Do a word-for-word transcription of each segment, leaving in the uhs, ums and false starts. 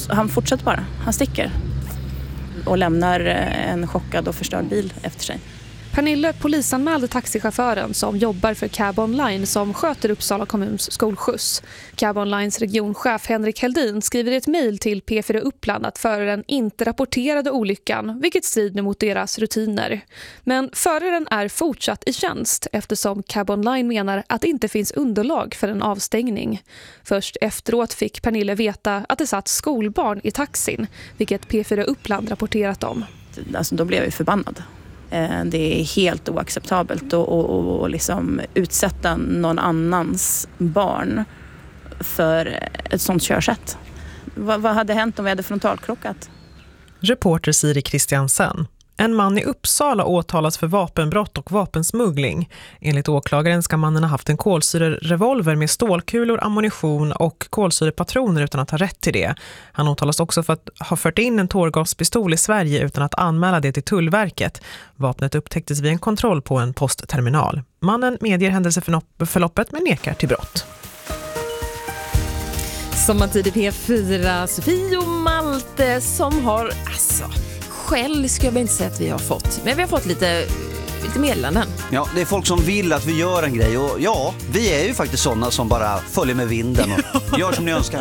han fortsätter bara, han sticker och lämnar en chockad och förstörd bil efter sig. Pernille polisanmälde taxichauffören som jobbar för Cab Online som sköter Uppsala kommuns skolskjuts. Cab Onlines regionchef Henrik Heldin skriver i ett mejl till P fyra Uppland att föraren inte rapporterade olyckan, vilket strider mot deras rutiner. Men föraren är fortsatt i tjänst eftersom Cab Online menar att det inte finns underlag för en avstängning. Först efteråt fick Pernille veta att det satt skolbarn i taxin, vilket P fyra Uppland rapporterat om. Alltså, då blev jag förbannad. Det är helt oacceptabelt att och, och, och liksom utsätta någon annans barn för ett sånt körsätt. Vad, vad hade hänt om vi hade frontalkrockat? Reporter Siri Christiansen. En man i Uppsala åtalas för vapenbrott och vapensmuggling. Enligt åklagaren ska mannen ha haft en kolsyrerevolver med stålkulor, ammunition och kolsyrepatroner utan att ha rätt till det. Han åtalas också för att ha fört in en tårgaspistol i Sverige utan att anmäla det till Tullverket. Vapnet upptäcktes vid en kontroll på en postterminal. Mannen medger händelseförloppet men nekar till brott. Sommartid i P fyra, Sofie och Malte som har, alltså, skäll ska jag inte säga att vi har fått. Men vi har fått lite, lite meddelanden. Ja, det är folk som vill att vi gör en grej. Och ja, vi är ju faktiskt sådana som bara följer med vinden och gör som ni önskar.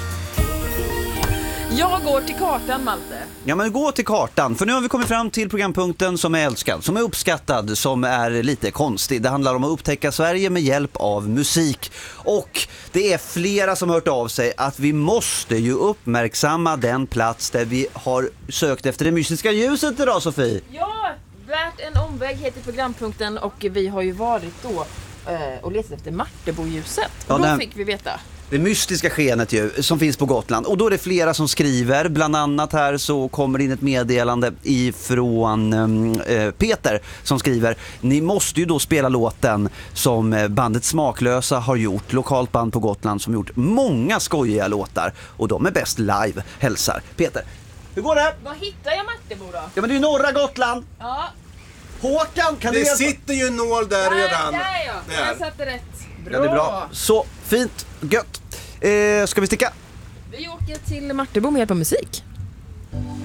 Jag går till kartan, Malte. Ja, men gå till kartan. För nu har vi kommit fram till programpunkten som är älskad, som är uppskattad, som är lite konstig. Det handlar om att upptäcka Sverige med hjälp av musik. Och det är flera som har hört av sig att vi måste ju uppmärksamma den plats där vi har sökt efter det mystiska ljuset idag, Sofie. Ja, värt en omväg heter programpunkten och vi har ju varit då eh, och letat efter Marteboljuset. Och ja, då den... fick vi veta... Det mystiska skenet ju, som finns på Gotland. Och då är det flera som skriver. Bland annat här så kommer det in ett meddelande ifrån eh, Peter som skriver: ni måste ju då spela låten som bandet Smaklösa har gjort. Lokalt band på Gotland som gjort många skojiga låtar. Och de är bäst live, hälsar Peter. Hur går det? Vad hittar jag Martebo då? Ja, men det är ju norra Gotland. Ja. Håkan, kan det du... Det sitter ju en nål där redan. Där är jag. Där. Jag satte rätt. Bra. Ja, det är bra. Så, fint. Gött. Eh, ska vi sticka? Vi åker till Martebo med hjälp av musik.